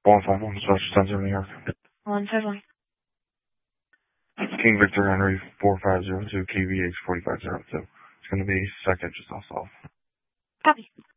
151, Special 10 New York. 151. King Victor Henry 4502, KVH 4502. It's going to be second just off. Copy.